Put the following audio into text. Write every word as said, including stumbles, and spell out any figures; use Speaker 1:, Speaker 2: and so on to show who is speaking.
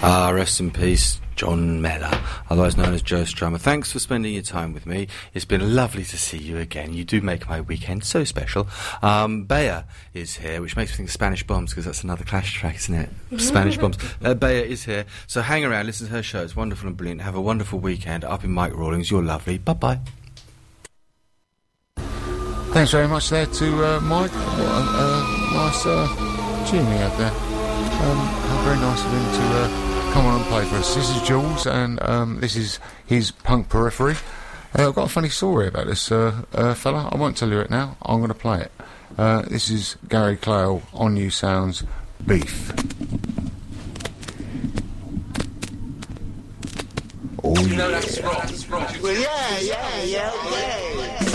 Speaker 1: Ah, rest in peace, John Mellor, otherwise known as Joe Strummer. Thanks for spending your time with me. It's been lovely to see you again. You do make my weekend so special. Um, Bea is here, which makes me think of Spanish Bombs, because that's another Clash track, isn't it? Spanish Bombs. Uh, Bea is here, so hang around, listen to her show. It's wonderful and brilliant. Have a wonderful weekend up in Mike Rawlings. You're lovely. Bye-bye.
Speaker 2: Thanks very much there to uh, Mike. What a uh, nice uh, tune he had there. Um, how very nice of him to uh, come on and play for us. This is Jules, and um, this is his Punk Periphery. Uh, I've got a funny story about this uh, uh, fella. I won't tell you it now. I'm going to play it. Uh, this is Gary Clayle on New Sounds, Beef. Oh,
Speaker 3: you know that's wrong. Well, yeah, yeah, yeah, yeah.